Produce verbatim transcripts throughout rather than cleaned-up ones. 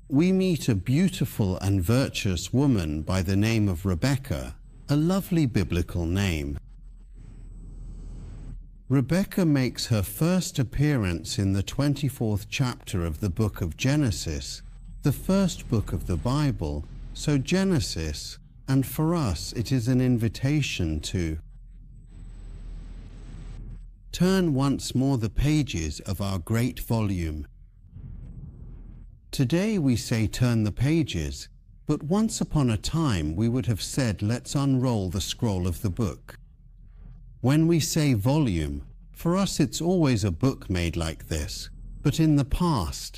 we meet a beautiful and virtuous woman by the name of Rebecca, a lovely biblical name. Rebecca makes her first appearance in the twenty-fourth chapter of the book of Genesis, the first book of the Bible, so Genesis, and for us it is an invitation to turn once more the pages of our great volume. Today we say turn the pages, but once upon a time we would have said let's unroll the scroll of the book. When we say volume, for us it's always a book made like this, but in the past,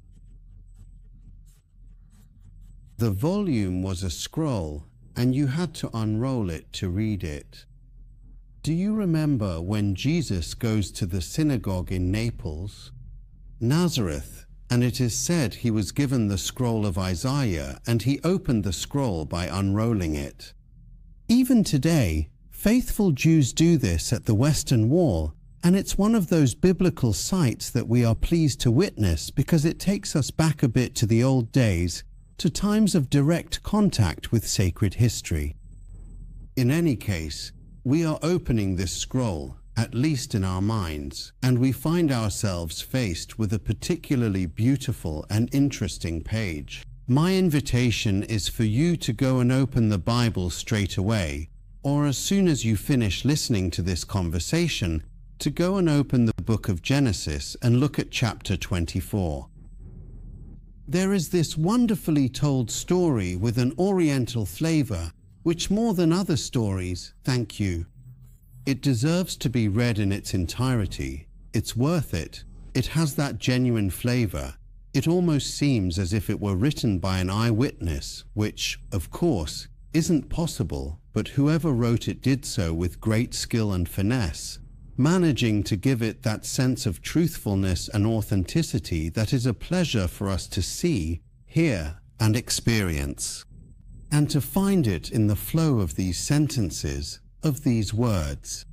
the volume was a scroll and you had to unroll it to read it. Do you remember when Jesus goes to the synagogue in Naples, Nazareth, and it is said he was given the scroll of Isaiah and he opened the scroll by unrolling it? Even today, faithful Jews do this at the Western Wall, and it's one of those biblical sights that we are pleased to witness because it takes us back a bit to the old days, to times of direct contact with sacred history. In any case, we are opening this scroll, at least in our minds, and we find ourselves faced with a particularly beautiful and interesting page. My invitation is for you to go and open the Bible straight away, or as soon as you finish listening to this conversation, to go and open the book of Genesis and look at chapter twenty-four. There is this wonderfully told story with an oriental flavor, which more than other stories, thank you. It deserves to be read in its entirety. It's worth it. It has that genuine flavor. It almost seems as if it were written by an eyewitness, which, of course, isn't possible, but whoever wrote it did so with great skill and finesse, managing to give it that sense of truthfulness and authenticity that is a pleasure for us to see, hear, and experience. And to find it in the flow of these sentences, of these words.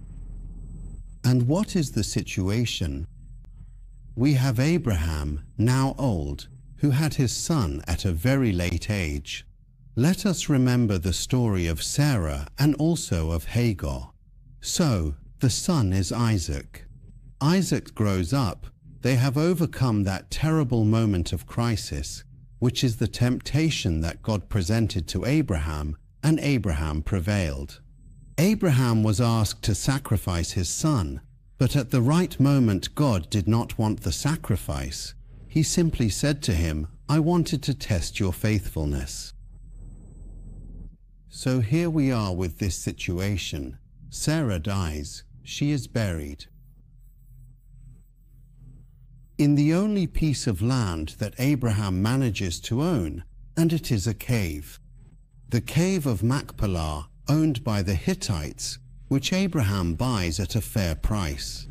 And what is the situation? We have Abraham, now old, who had his son at a very late age. Let us remember the story of Sarah and also of Hagar. So, the son is Isaac. Isaac grows up. They have overcome that terrible moment of crisis, which is the temptation that God presented to Abraham, and Abraham prevailed. Abraham was asked to sacrifice his son, but at the right moment God did not want the sacrifice. He simply said to him, I wanted to test your faithfulness. So here we are with this situation. Sarah dies. She is buried in the only piece of land that Abraham manages to own, and it is a cave. The cave of Machpelah, owned by the Hittites, which Abraham buys at a fair price.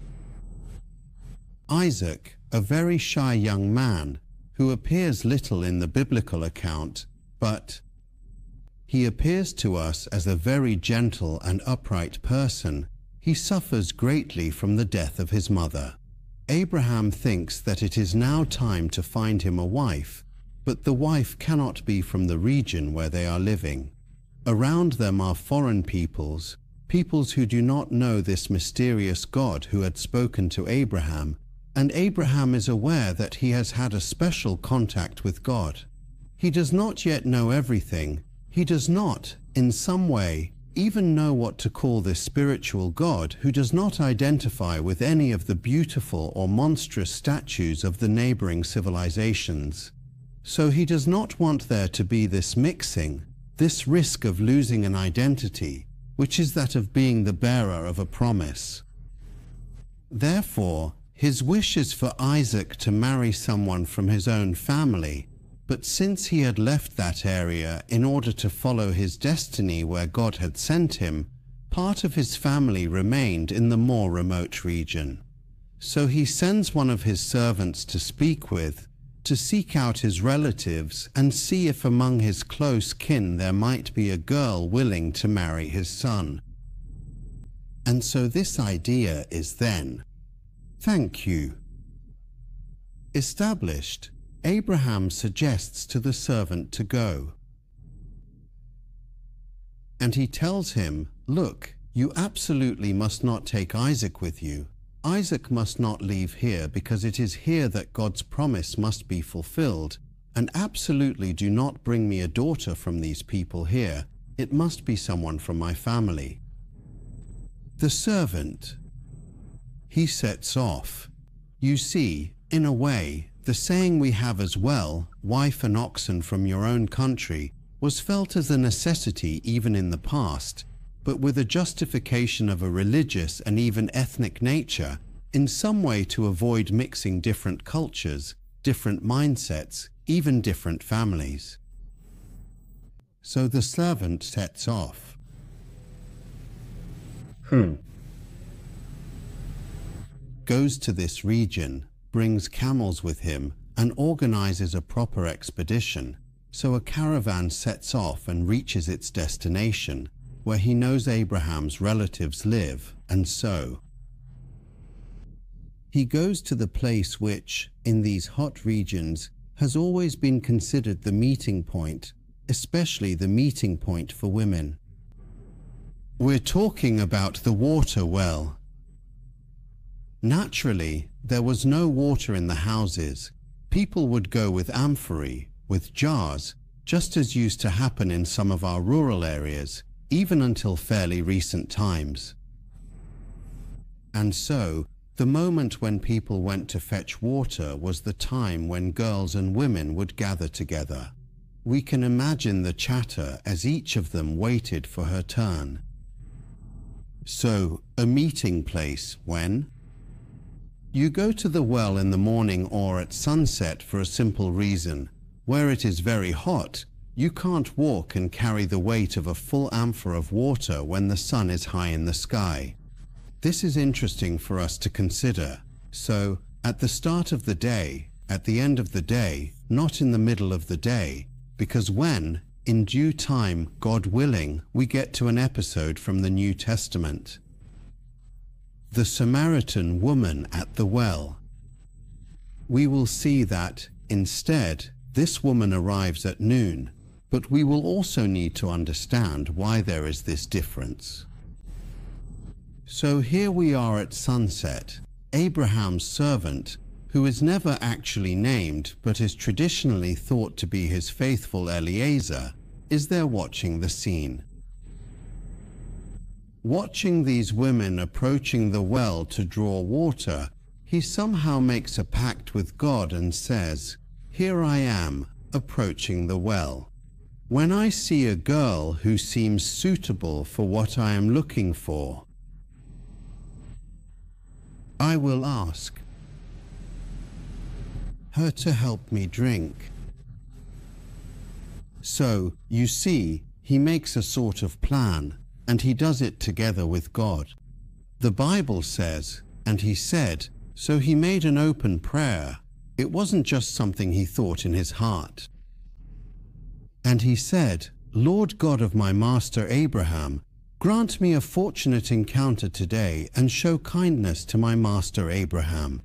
Isaac, a very shy young man, who appears little in the biblical account, but he appears to us as a very gentle and upright person. He suffers greatly from the death of his mother. Abraham thinks that it is now time to find him a wife, but the wife cannot be from the region where they are living. Around them are foreign peoples, peoples who do not know this mysterious God who had spoken to Abraham, and Abraham is aware that he has had a special contact with God. He does not yet know everything. He does not, in some way, even know what to call this spiritual God who does not identify with any of the beautiful or monstrous statues of the neighboring civilizations. So he does not want there to be this mixing, this risk of losing an identity, which is that of being the bearer of a promise. Therefore, his wish is for Isaac to marry someone from his own family, but since he had left that area in order to follow his destiny where God had sent him, part of his family remained in the more remote region. So he sends one of his servants to speak with, to seek out his relatives and see if among his close kin there might be a girl willing to marry his son. And so this idea is then, thank you, established. Abraham suggests to the servant to go. And he tells him, "Look, you absolutely must not take Isaac with you. Isaac must not leave here because it is here that God's promise must be fulfilled. And absolutely do not bring me a daughter from these people here. It must be someone from my family." The servant, he sets off. You see, in a way, the saying we have as well, "Wife and oxen from your own country," was felt as a necessity even in the past, but with a justification of a religious and even ethnic nature, in some way to avoid mixing different cultures, different mindsets, even different families. So the servant sets off. Hmm. Goes to this region, brings camels with him, and organizes a proper expedition. So a caravan sets off and reaches its destination, where he knows Abraham's relatives live, and so he goes to the place which, in these hot regions, has always been considered the meeting point, especially the meeting point for women. We're talking about the water well. Naturally, there was no water in the houses. People would go with amphorae, with jars, just as used to happen in some of our rural areas, even until fairly recent times. And so, the moment when people went to fetch water was the time when girls and women would gather together. We can imagine the chatter as each of them waited for her turn. So, a meeting place when? You go to the well in the morning or at sunset for a simple reason. Where it is very hot, you can't walk and carry the weight of a full amphora of water when the sun is high in the sky. This is interesting for us to consider. So, at the start of the day, at the end of the day, not in the middle of the day, because when, in due time, God willing, we get to an episode from the New Testament. The Samaritan woman at the well. We will see that, instead, this woman arrives at noon, but we will also need to understand why there is this difference. So here we are at sunset. Abraham's servant, who is never actually named but is traditionally thought to be his faithful Eliezer, is there watching the scene. Watching these women approaching the well to draw water, he somehow makes a pact with God and says, "Here I am, approaching the well. When I see a girl who seems suitable for what I am looking for, I will ask her to help me drink." So, you see, he makes a sort of plan, and he does it together with God. The Bible says, "And he said," so he made an open prayer. It wasn't just something he thought in his heart. "And he said, Lord God of my master Abraham, grant me a fortunate encounter today and show kindness to my master Abraham."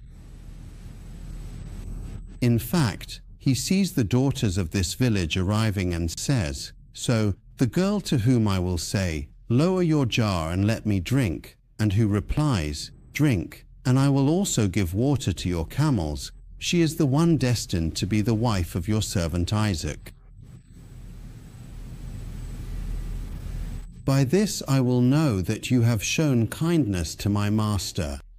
In fact, he sees the daughters of this village arriving and says, "So, the girl to whom I will say, 'Lower your jar and let me drink,' and who replies, 'Drink, and I will also give water to your camels,' she is the one destined to be the wife of your servant Isaac. By this I will know that you have shown kindness to my master,